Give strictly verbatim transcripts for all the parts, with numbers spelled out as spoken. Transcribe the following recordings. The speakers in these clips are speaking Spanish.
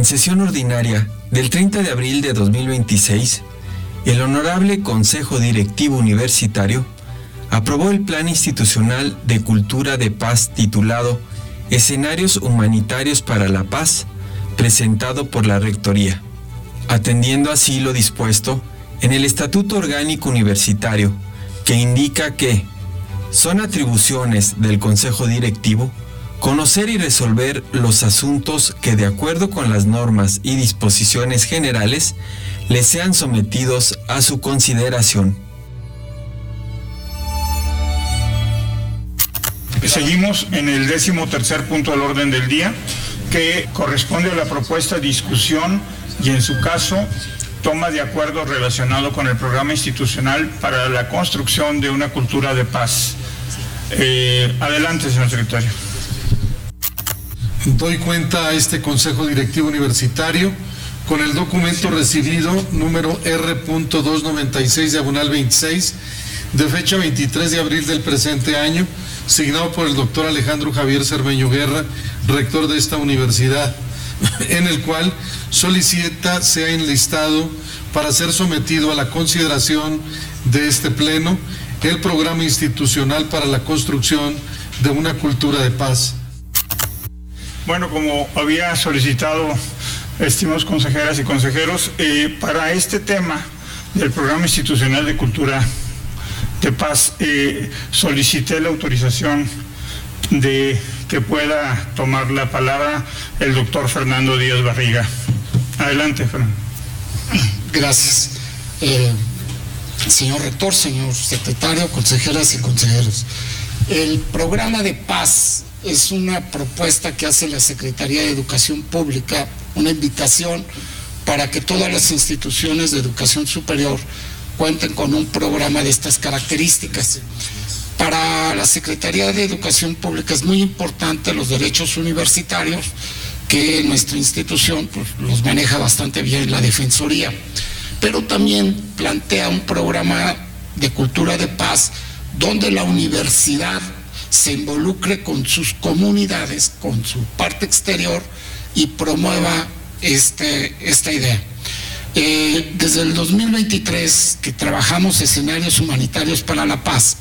En sesión ordinaria del treinta de abril de dos mil veintiséis, el Honorable Consejo Directivo Universitario aprobó el Plan Institucional de Cultura de Paz titulado Escenarios Humanitarios para la Paz, presentado por la Rectoría, atendiendo así lo dispuesto en el Estatuto Orgánico Universitario, que indica que son atribuciones del Consejo Directivo conocer y resolver los asuntos que, de acuerdo con las normas y disposiciones generales, les sean sometidos a su consideración. Seguimos en el décimo tercer punto del orden del día, que corresponde a la propuesta de discusión y, en su caso, toma de acuerdo relacionado con el programa institucional para la construcción de una cultura de paz. Eh, adelante, señor secretario. Doy cuenta a este Consejo Directivo Universitario con el documento recibido número R doscientos noventa y seis diagonal veintiséis de fecha veintitrés de abril del presente año, signado por el doctor Alejandro Javier Cermeño Guerra, rector de esta universidad, en el cual solicita sea enlistado para ser sometido a la consideración de este pleno el programa institucional para la construcción de una cultura de paz. Bueno, como había solicitado, estimados consejeras y consejeros, eh, para este tema del programa institucional de cultura de paz, eh, solicité la autorización de que pueda tomar la palabra el doctor Fernando Díaz Barriga. Adelante, Fernando. Gracias. Eh, señor rector, señor secretario, consejeras y consejeros. El programa de paz es una propuesta que hace la Secretaría de Educación Pública, una invitación para que todas las instituciones de educación superior cuenten con un programa de estas características. Para la Secretaría de Educación Pública es muy importante los derechos universitarios, que nuestra institución pues, los maneja bastante bien la Defensoría, pero también plantea un programa de cultura de paz donde la universidad se involucre con sus comunidades, con su parte exterior y promueva este, esta idea. Eh, desde el dos mil veintitrés que trabajamos escenarios humanitarios para la paz,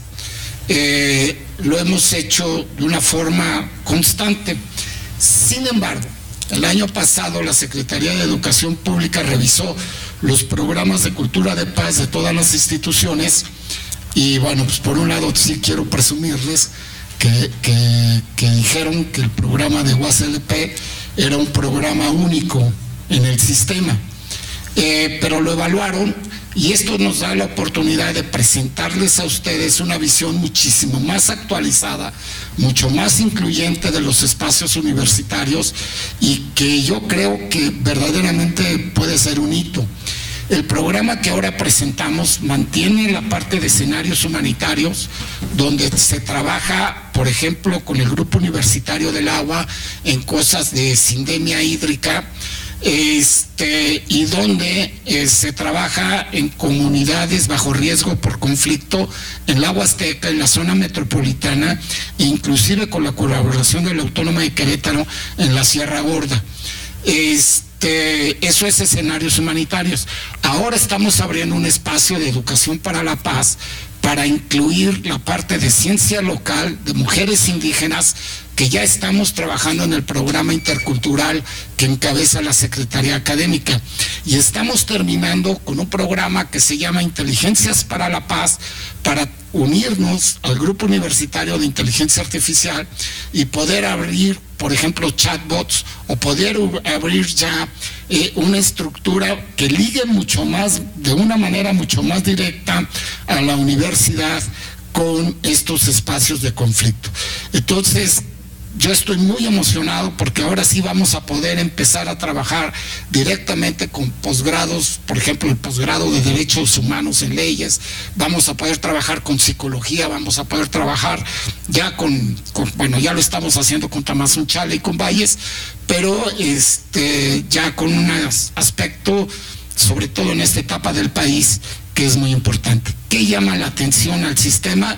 eh, lo hemos hecho de una forma constante. Sin embargo, el año pasado la Secretaría de Educación Pública revisó los programas de cultura de paz de todas las instituciones y bueno, pues por un lado sí quiero presumirles que, que, que dijeron que el programa de U A S L P era un programa único en el sistema, eh, pero lo evaluaron y esto nos da la oportunidad de presentarles a ustedes una visión muchísimo más actualizada, mucho más incluyente de los espacios universitarios y que yo creo que verdaderamente puede ser un hito. El programa que ahora presentamos mantiene la parte de escenarios humanitarios, donde se trabaja, por ejemplo, con el Grupo Universitario del Agua en cosas de sindemia hídrica, este, y donde eh, se trabaja en comunidades bajo riesgo por conflicto en la Huasteca, en la zona metropolitana, e inclusive con la colaboración de la Autónoma de Querétaro en la Sierra Gorda. Este, eso es escenarios humanitarios. Ahora estamos abriendo un espacio de educación para la paz para incluir la parte de ciencia local, de mujeres indígenas, que ya estamos trabajando en el programa intercultural que encabeza la Secretaría Académica. Y estamos terminando con un programa que se llama Inteligencias para la Paz, para unirnos al Grupo Universitario de Inteligencia Artificial y poder abrir, por ejemplo, chatbots o poder abrir ya eh, una estructura que ligue mucho más, de una manera mucho más directa a la universidad con estos espacios de conflicto. Entonces, yo estoy muy emocionado porque ahora sí vamos a poder empezar a trabajar directamente con posgrados, por ejemplo, el posgrado de Derechos Humanos en Leyes, vamos a poder trabajar con psicología, vamos a poder trabajar ya con, con bueno, ya lo estamos haciendo con Tamazunchale y con Valles, pero este, ya con un aspecto, sobre todo en esta etapa del país, que es muy importante. ¿Qué llama la atención al sistema?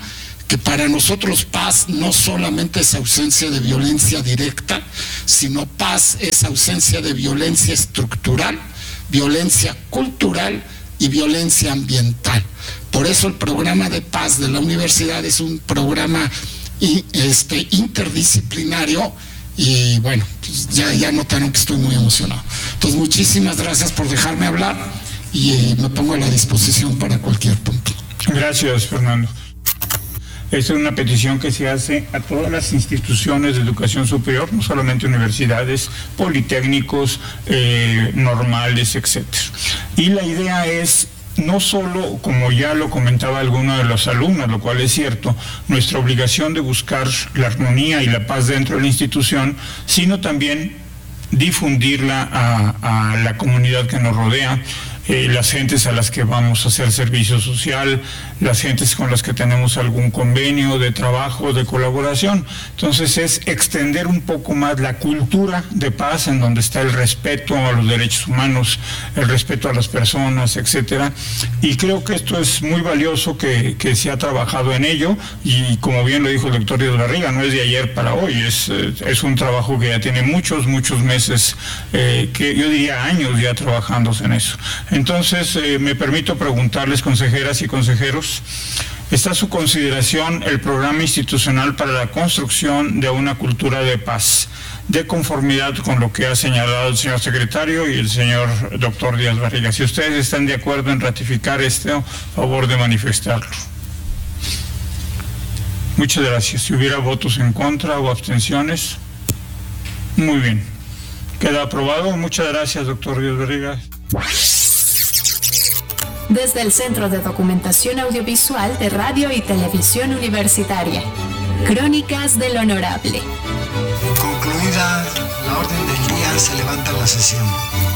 que para nosotros paz no solamente es ausencia de violencia directa, sino paz es ausencia de violencia estructural, violencia cultural y violencia ambiental. Por eso el programa de paz de la universidad es un programa este, interdisciplinario y bueno, pues ya, ya notaron que estoy muy emocionado. Entonces muchísimas gracias por dejarme hablar y eh, me pongo a la disposición para cualquier punto. Gracias, Fernando. Esta es una petición que se hace a todas las instituciones de educación superior, no solamente universidades, politécnicos, eh, normales, etcétera. Y la idea es no solo, como ya lo comentaba alguno de los alumnos, lo cual es cierto, nuestra obligación de buscar la armonía y la paz dentro de la institución, sino también difundirla a, a la comunidad que nos rodea, eh, las gentes a las que vamos a hacer servicio social, las gentes con las que tenemos algún convenio de trabajo, de colaboración. Entonces es extender un poco más la cultura de paz, en donde está el respeto a los derechos humanos, el respeto a las personas, etcétera. Y creo que esto es muy valioso que, que se ha trabajado en ello, y como bien lo dijo el doctor Díaz Barriga, no es de ayer para hoy, es, es un trabajo que ya tiene muchos, muchos meses, eh, que yo diría años ya trabajándose en eso. Entonces, eh, me permito preguntarles, consejeras y consejeros, ¿está a su consideración el programa institucional para la construcción de una cultura de paz, de conformidad con lo que ha señalado el señor secretario y el señor doctor Díaz Barriga? Si ustedes están de acuerdo en ratificar esto, favor de manifestarlo. Muchas gracias. Si hubiera votos en contra o abstenciones, muy bien. Queda aprobado. Muchas gracias, doctor Díaz Barriga. Desde el Centro de Documentación Audiovisual de Radio y Televisión Universitaria. Crónicas del Honorable. Concluida la orden del día, se levanta la sesión.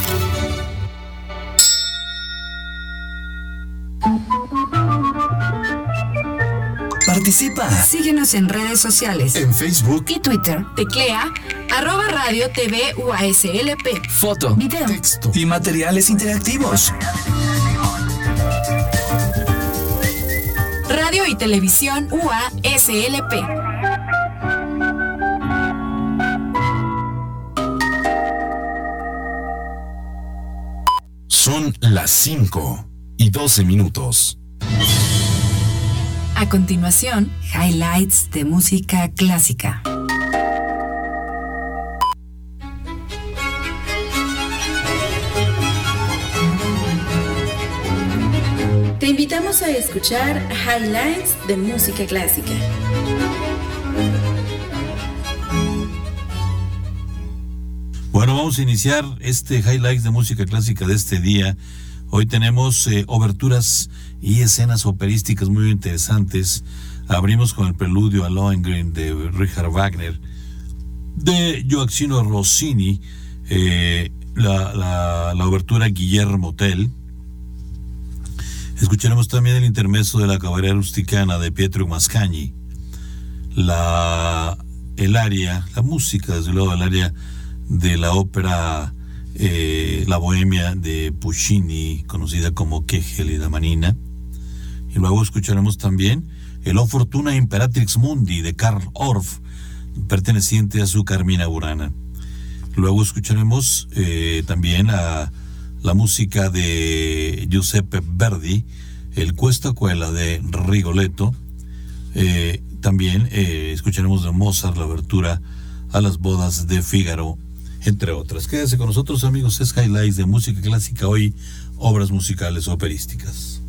Participa. Síguenos en redes sociales. En Facebook y Twitter. Teclea arroba radio TV U A S L P. Foto, video, texto y materiales interactivos. Radio y Televisión U A S L P. Son las cinco y doce minutos. A continuación, highlights de música clásica. Te invitamos a escuchar highlights de música clásica. Bueno, vamos a iniciar este highlights de música clásica de este día. Hoy tenemos eh, oberturas y escenas operísticas muy interesantes. Abrimos con el preludio a Lohengrin de Richard Wagner, de Gioachino Rossini, eh, la, la, la obertura Guillermo Tell. Escucharemos también el intermezzo de la Caballería Rusticana de Pietro Mascagni, la, el área, la música, desde luego, el área de la ópera eh, La Bohemia de Puccini, conocida como Kegel y Damanina. Y luego escucharemos también el O Fortuna Imperatrix Mundi de Karl Orff, perteneciente a su Carmina Burana. Luego escucharemos eh, también a la música de Giuseppe Verdi, el Cuesta Cuela de Rigoletto. Eh, también eh, escucharemos de Mozart la obertura a las bodas de Fígaro, entre otras. Quédense con nosotros, amigos, es highlights de música clásica, hoy obras musicales operísticas.